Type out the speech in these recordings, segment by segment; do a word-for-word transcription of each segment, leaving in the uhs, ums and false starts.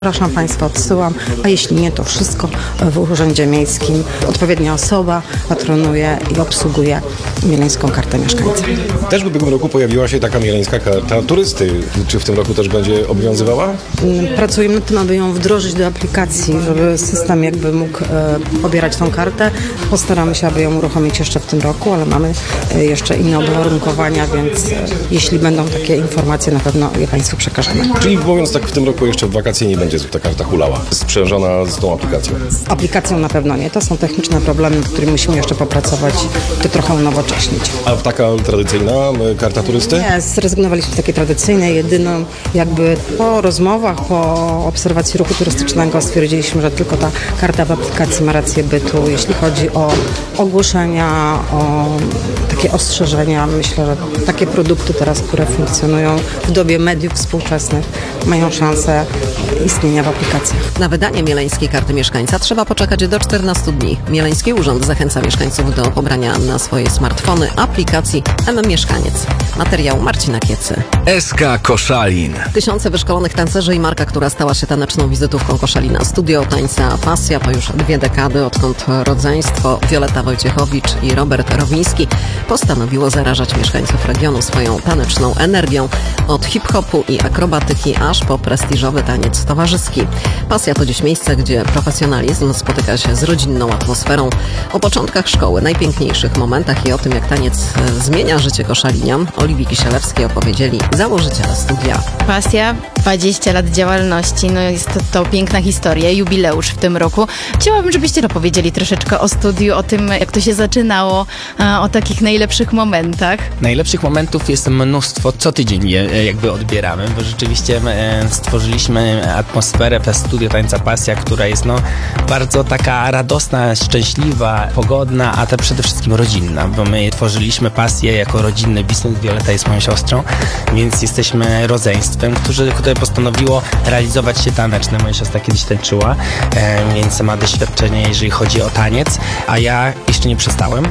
Zapraszam Państwa, odsyłam, a jeśli nie, to wszystko w Urzędzie Miejskim. Odpowiednia osoba patronuje i obsługuje Mieleńską Kartę Mieszkańca. Też w ubiegłym roku pojawiła się taka Mieleńska Karta Turysty. Czy w tym roku też będzie obowiązywała? Pracujemy nad tym, aby ją wdrożyć do aplikacji, żeby system jakby mógł e, pobierać tą kartę. Postaramy się, aby ją uruchomić jeszcze w tym roku, ale mamy e, jeszcze inne uwarunkowania, więc e, jeśli będą takie informacje, na pewno je Państwu przekażemy. Czyli mówiąc tak, w tym roku jeszcze w wakacje nie będzie ta karta hulała, sprzężona z tą aplikacją? Z aplikacją na pewno nie. To są techniczne problemy, nad którymi musimy jeszcze popracować, to trochę unowocześnić. A taka tradycyjna karta turysty? Nie, zrezygnowaliśmy z takiej tradycyjnej, jedyną jakby po rozmowach, po obserwacji ruchu turystycznego stwierdziliśmy, że tylko ta karta w aplikacji ma rację bytu. Jeśli chodzi o ogłoszenia, o takie ostrzeżenia, myślę, że takie produkty teraz, które funkcjonują w dobie mediów współczesnych, mają szansę istnienia w aplikacjach. Na wydanie Mieleńskiej Karty Mieszkańca trzeba poczekać do czternastu dni. Mieleński Urząd zachęca mieszkańców do pobrania na swoje smartfony aplikacji M-Mieszkaniec. Materiał Marcina Kiecy. S K Koszalin. Tysiące wyszkolonych tancerzy i marka, która stała się taneczną wizytówką Koszalina. Studio tańca Pasja to już dwie dekady, odkąd rodzeństwo Wioleta Wojciechowicz i Robert Rowiński postanowiło zarażać mieszkańców regionu swoją taneczną energią. Od hip-hopu i akrobatyki aż po prestiżowy taniec towarzyski. Pasja to dziś miejsce, gdzie profesjonalizm spotyka się z rodzinną atmosferą. O początkach szkoły, najpiękniejszych momentach i o tym, jak taniec zmienia życie koszalinian, Oliwii Kisielewskiej opowiedzieli założyciele studia. Pasja, dwadzieścia lat działalności, no jest to, to piękna historia, jubileusz w tym roku. Chciałabym, żebyście opowiedzieli troszeczkę o studiu, o tym, jak to się zaczynało, o takich najlepszych momentach. Najlepszych momentów jest mnóstwo, co tydzień je jakby odbieramy, bo rzeczywiście stworzyliśmy atmosferę w Studio Tańca Pasja, która jest no bardzo taka radosna, szczęśliwa, pogodna, a to przede wszystkim rodzinna, bo my tworzyliśmy Pasję jako rodzinny biznes. Wioleta jest moją siostrą, więc jesteśmy rodzeństwem, którzy, które postanowiło realizować się taneczne. Moja siostra kiedyś tańczyła, e, więc ma doświadczenie, jeżeli chodzi o taniec, a ja jeszcze nie przestałem,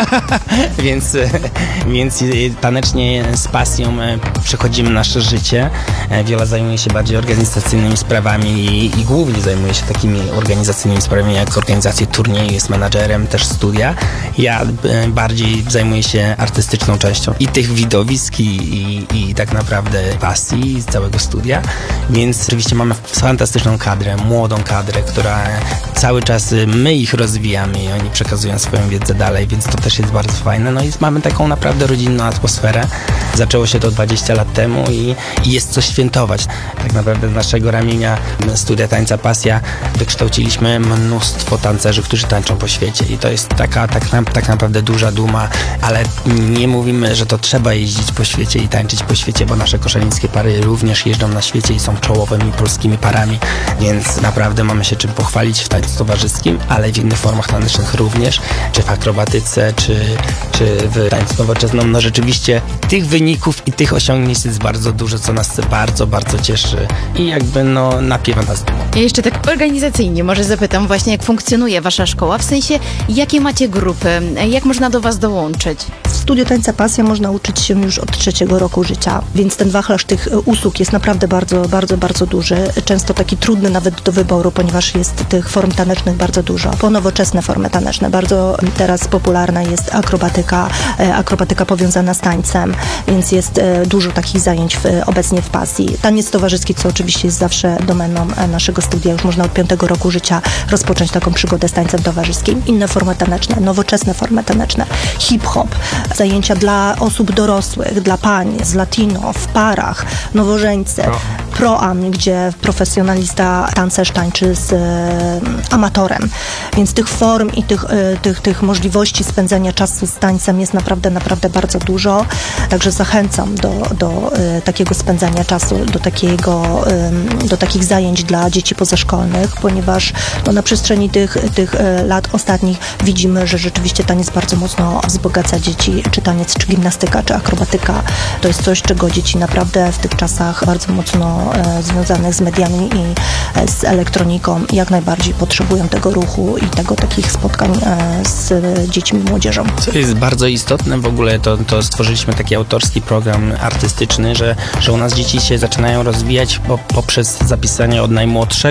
więc, więc tanecznie z pasją przechodzimy nasze życie. E, Wiola zajmuje się bardziej organizacyjnymi sprawami i, i głównie zajmuje się takimi organizacyjnymi sprawami jak organizację turnieju, jest menadżerem też studia. Ja e, bardziej zajmuję się artystyczną częścią i tych widowisk i, i, i tak naprawdę pasji z całego studia, więc oczywiście mamy fantastyczną kadrę, młodą kadrę, która cały czas my ich rozwijamy i oni przekazują swoją wiedzę dalej, więc to też jest bardzo fajne. No i mamy taką naprawdę rodzinną atmosferę. Zaczęło się to dwadzieścia lat temu i, i jest co świętować. Tak naprawdę z naszego ramienia Studia Tańca Pasja wykształciliśmy mnóstwo tancerzy, którzy tańczą po świecie i to jest taka tak, na, tak naprawdę duża duma, ale nie mówimy, że to trzeba jeździć po świecie i tańczyć po świecie, bo nasze koszalińskie pary również jeżdżą na świecie i są czołowymi polskimi parami, więc naprawdę mamy się czym pochwalić w tańcu towarzyskim, ale w innych formach tanecznych również, czy w akrobatyce, czy, czy w tańcu nowoczesnym. No rzeczywiście tych wyników i tych osiągnięć jest bardzo dużo, co nas bardzo, bardzo cieszy i jakby no napiewa nas dumą. Ja jeszcze tak organizacyjnie może zapytam właśnie, jak funkcjonuje wasza szkoła, w sensie jakie macie grupy, jak można do was dołączyć? W Studiu Tańca Pasja można uczyć się już od trzeciego roku życia, więc ten wachlarz tych usług jest naprawdę bardzo, bardzo, bardzo duży. Często taki trudny nawet do wyboru, ponieważ jest tych form tanecznych bardzo dużo. Po nowoczesne formy taneczne. Bardzo teraz popularna jest akrobatyka, akrobatyka powiązana z tańcem, więc jest dużo takich zajęć w, obecnie w Pasji. Taniec towarzyski, co oczywiście jest zawsze domeną naszego studia. Już można od piątego roku życia rozpocząć taką przygodę z tańcem towarzyskim. Inne formy taneczne, nowoczesne formy taneczne, hip-hop, zajęcia dla osób dorosłych, dla pań, z latino, w parach, nowożeńcy, pro-am, gdzie profesjonalista tancerz tańczy z e, amatorem. Więc tych form i tych, e, tych, tych możliwości spędzania czasu z tańcem jest naprawdę, naprawdę bardzo dużo. Także zachęcam do, do e, takiego spędzania czasu, do, takiego, e, do takich zajęć dla dzieci pozaszkolnych, ponieważ no, na przestrzeni tych, tych e, lat ostatnich widzimy, że rzeczywiście taniec bardzo mocno wzbogaca dzieci, czy taniec, czy gimnastyka, czy akrobatyka. To jest coś, czego dzieci naprawdę w tych czasach bardzo mocno e, związanych z mediami i e, z elektroniką jak najbardziej potrzebują tego ruchu i tego takich spotkań e, z dziećmi i młodzieżą. Co jest bardzo istotne w ogóle, to, to stworzyliśmy taki autorski program artystyczny, że, że u nas dzieci się zaczynają rozwijać po, poprzez zapisanie od najmłodszego